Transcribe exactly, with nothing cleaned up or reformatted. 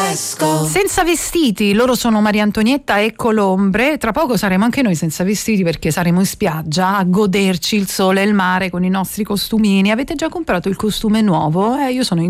fresco. Senza vestiti, loro sono Maria Antonietta e Colombre. Tra poco saremo anche noi senza vestiti, perché saremo in spiaggia a goderci il sole e il mare con i nostri costumini. Avete già comprato il costume nuovo? Eh, io sono in